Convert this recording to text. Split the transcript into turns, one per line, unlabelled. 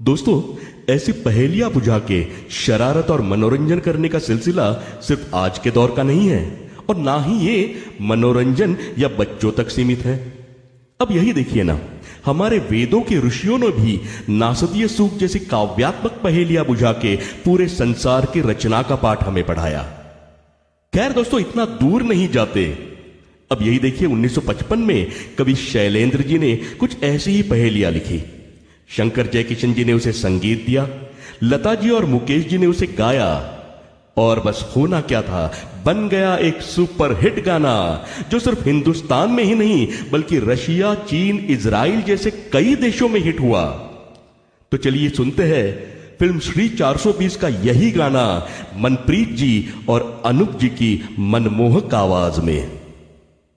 दोस्तों, ऐसी पहेलियां बुझा के शरारत और मनोरंजन करने का सिलसिला सिर्फ आज के दौर का नहीं है और ना ही ये मनोरंजन या बच्चों तक सीमित है। अब यही देखिए ना, हमारे वेदों के ऋषियों ने भी नासदीय सूक्त जैसी काव्यात्मक पहेलियां बुझा के पूरे संसार की रचना का पाठ हमें पढ़ाया। खैर दोस्तों, इतना दूर नहीं जाते। अब यही देखिए, 1955 में कवि शैलेंद्र जी ने कुछ ऐसी ही पहेलियां लिखी। शंकर जयकिशन जी ने उसे संगीत दिया, लता जी और मुकेश जी ने उसे गाया और बस होना क्या था, बन गया एक सुपरहिट गाना जो सिर्फ हिंदुस्तान में ही नहीं बल्कि रशिया, चीन, इजराइल जैसे कई देशों में हिट हुआ। तो चलिए सुनते हैं फिल्म श्री 420 का यही गाना मनप्रीत जी और अनूप जी की मनमोहक आवाज में।